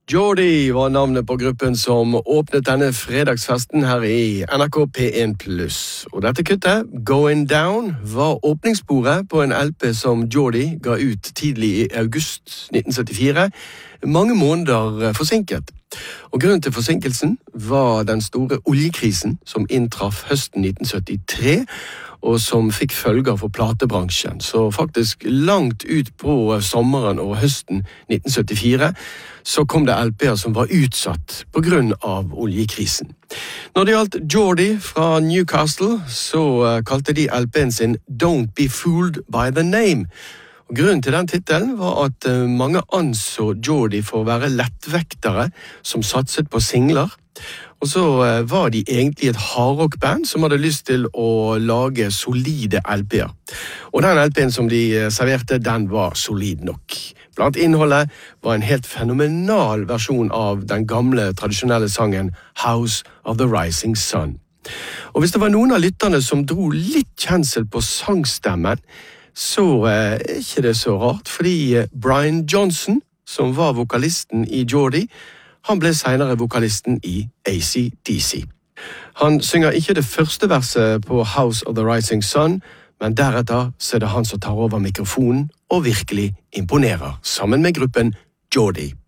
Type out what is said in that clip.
Geordie var navnet på gruppen som åpnet denne fredagsfesten her i NRK P1+. Og dette kuttet, Going Down, var åpningssporet på en LP som Geordie ga ut tidlig i august 1974, mange måneder forsinket. Og grunnen til forsinkelsen var den store oljekrisen som inntraff høsten 1973, og som fikk følger for platebransjen. Så faktisk langt ut på sommeren og høsten 1974 så kom det LP'er som var utsatt på grunn av oljekrisen. Når det gjaldt Geordie fra Newcastle, så kalte de LP'en sin Don't Be Fooled by the Name. Og grunnen til den titelen var at mange anså Geordie for å være lettvektere som satset på singler. Og så var de egentlig et hardrockband som hadde lyst til å lage solide LP'er. Og den LP'en som de serverte, den var solid nok. Blant innholdet var en helt fenomenal versjon av den gamle, tradisjonelle sangen House of the Rising Sun. Og hvis det var noen av lytterne som dro litt kjensel på sangstemmen, så ikke det så rart, fordi Brian Johnson, som var vokalisten i Geordie, han ble senere vokalisten i AC/DC. Han synger ikke det første verset på House of the Rising Sun, men deretter så er det han som tar over mikrofonen og virkelig imponerer, sammen med gruppen Geordie.